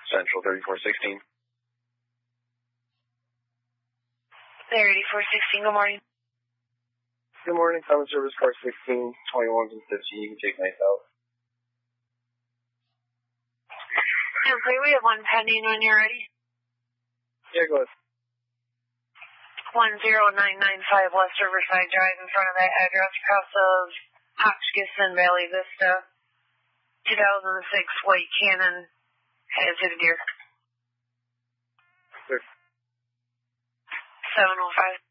Central 3416. There, 8416, good morning. Good morning, common service car 16, 21s and 15, you can take nights out. Okay, we have one pending when you're ready. Yeah, go ahead. 10995 West Riverside Drive in front of that address, across of Hotchkiss and Valley Vista. 2006 white Canon has it deer. 705.